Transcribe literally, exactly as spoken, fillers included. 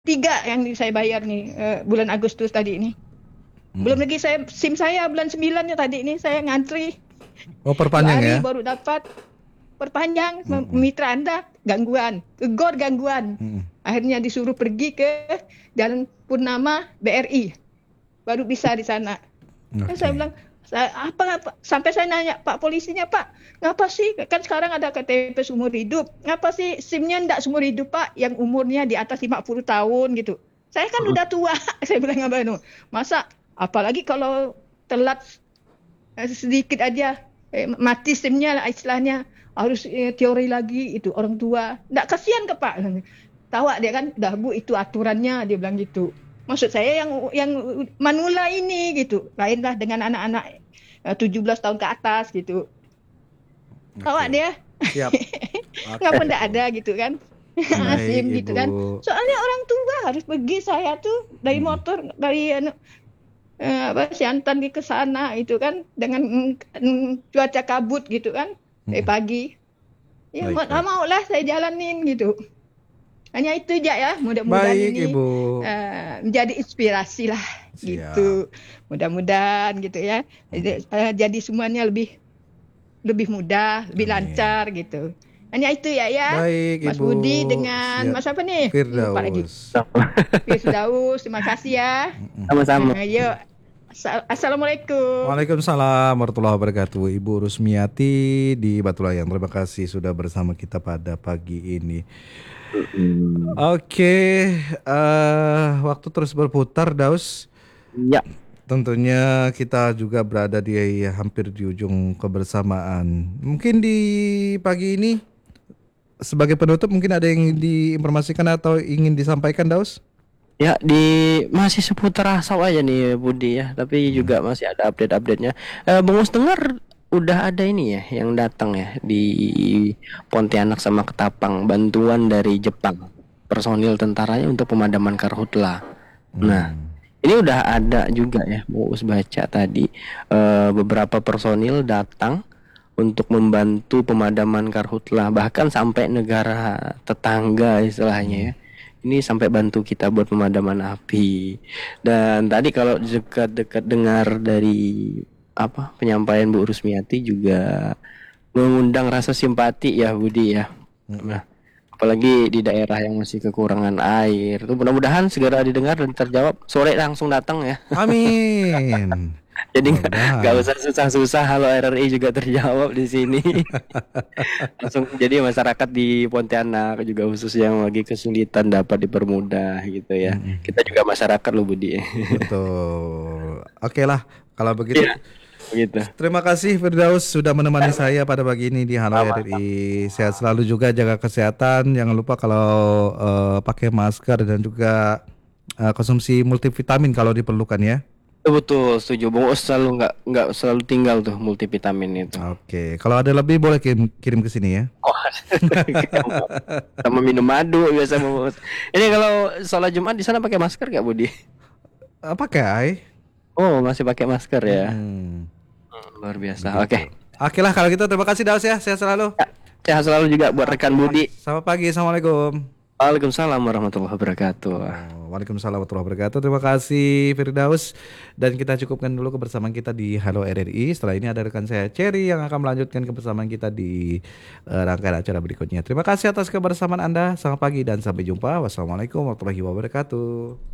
tiga yang saya bayar nih uh, bulan Agustus tadi ini. Hmm. Belum lagi saya SIM saya bulan sembilan tadi ini saya ngantri. Oh, perpanjang hari ya? baru dapat. Perpanjang, hmm. mitra Anda gangguan, gegor gangguan. Hmm. Akhirnya disuruh pergi ke Jalan Purnama B R I. Baru bisa di sana. Okay. Saya bilang, apa, apa sampai saya nanya Pak polisinya, Pak, ngapa sih kan sekarang ada K T P seumur hidup, ngapa sih SIM-nya enggak seumur hidup Pak, yang umurnya di atas lima puluh tahun gitu. Saya kan hmm. udah tua. Saya bilang apa itu, masa apalagi kalau telat eh, sedikit aja eh, mati SIM-nya lah istilahnya, harus eh, teori lagi itu orang tua, enggak kasihan ke Pak. Tawa dia kan, dah Bu itu aturannya, dia bilang gitu. Maksud saya yang yang manula ini gitu, lainlah dengan anak-anak tujuh belas tahun ke atas gitu. Okay. Tawa dia. Siap. Okay. Ngapa enggak ada gitu kan? SIM gitu kan. Soalnya orang tua harus pergi, saya tuh dari hmm. motor dari anu eh, apa Siantan ke sana itu kan dengan mm, cuaca kabut gitu kan. Hmm. Dari pagi. Ya mau mau lah saya jalanin gitu. Hanya itu aja ya, mudah-mudahan Baik, ini Ibu. Uh, menjadi inspirasi lah. Siap. Gitu. Mudah-mudahan gitu ya. Jadi, uh, jadi semuanya lebih lebih mudah, lebih Amin. lancar gitu. Hanya itu ya ya. Baik, Mas Ibu. Budi dengan Siap. Mas apa nih? Firdaus. Lupa lagi. Firdaus, terima kasih ya. Sama-sama. Uh, yuk. Assalamualaikum. Waalaikumsalam warahmatullahi wabarakatuh. Ibu Rusmiati di Batu Layang. Terima kasih sudah bersama kita pada pagi ini. Hmm. Oke, okay, uh, waktu terus berputar, Daus. Ya. Tentunya kita juga berada di ya, hampir di ujung kebersamaan. Mungkin di pagi ini sebagai penutup mungkin ada yang diinformasikan atau ingin disampaikan, Daus? Ya, di masih seputar Rasau aja nih Budi ya, tapi hmm. juga masih ada update-update-nya. Uh, Bung Us dengar udah ada ini ya yang datang ya di Pontianak sama Ketapang, bantuan dari Jepang, personil tentaranya untuk pemadaman karhutla. Hmm. Nah, ini udah ada juga ya, mau us baca tadi uh, beberapa personil datang untuk membantu pemadaman karhutla, bahkan sampai negara tetangga istilahnya ya. Ini sampai bantu kita buat pemadaman api. Dan tadi kalau dekat-dekat dengar dari apa penyampaian Bu Rusmiati juga mengundang rasa simpati ya Budi ya. Nah, apalagi di daerah yang masih kekurangan air. Tuh mudah-mudahan segera didengar dan terjawab. Sore langsung datang ya. Amin. Jadi nggak usah susah-susah, halo R R I juga terjawab di sini. Langsung jadi masyarakat di Pontianak juga khusus yang lagi kesulitan dapat dipermudah gitu ya. Hmm. Kita juga masyarakat loh Budi. Betul. Oke lah kalau begitu. Ya. Begitu. Terima kasih Firdaus sudah menemani saya pada pagi ini di Halo R R I. Sehat selalu juga, jaga kesehatan. Jangan lupa kalau uh, pakai masker dan juga uh, konsumsi multivitamin kalau diperlukan ya. Betul, setuju. Bung Us selalu nggak nggak selalu tinggal tuh multivitamin itu. Oke, kalau ada lebih boleh kirim kirim ke sini ya. Oh, sama minum madu biasa Bung Us. Ini kalau sholat Jumat di sana pakai masker nggak Budi? Uh, pakai. Oh, masih pakai masker ya. Hmm. Luar biasa. Oke. Okay. Oke lah kalau gitu, terima kasih Daus ya. Sehat selalu. Ya, sehat selalu juga buat rekan Budi. Selamat pagi. Assalamualaikum. Waalaikumsalam warahmatullahi wabarakatuh. Oh, Waalaikumsalam warahmatullahi wabarakatuh. Terima kasih Firdaus. Dan kita cukupkan dulu kebersamaan kita di Halo R R I. Setelah ini ada rekan saya Cherry yang akan melanjutkan kebersamaan kita di uh, rangkaian acara berikutnya. Terima kasih atas kebersamaan Anda. Selamat pagi dan sampai jumpa. Wassalamualaikum warahmatullahi wabarakatuh.